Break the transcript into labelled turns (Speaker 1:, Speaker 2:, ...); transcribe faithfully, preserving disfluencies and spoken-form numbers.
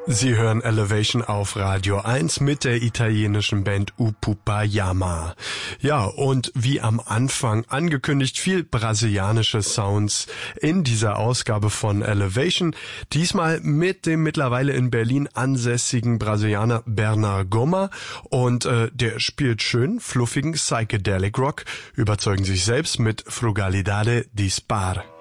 Speaker 1: Sie hören Elevation auf Radio eins mit der italienischen Band Upupayama. Ja, und wie am Anfang angekündigt, viel brasilianische Sounds in dieser Ausgabe von Elevation. Diesmal mit dem mittlerweile in Berlin ansässigen Brasilianer Bernard Goma. Und äh, der spielt schön fluffigen Psychedelic Rock, überzeugen sich selbst mit Frugalidade Dispar.